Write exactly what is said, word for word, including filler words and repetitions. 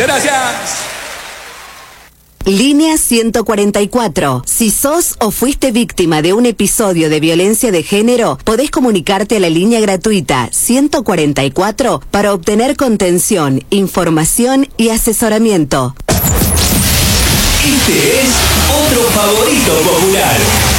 Muchas gracias. Línea ciento cuarenta y cuatro. Si sos o fuiste víctima de un episodio de violencia de género, podés comunicarte a la línea gratuita ciento cuarenta y cuatro para obtener contención, información y asesoramiento. Este es otro favorito popular.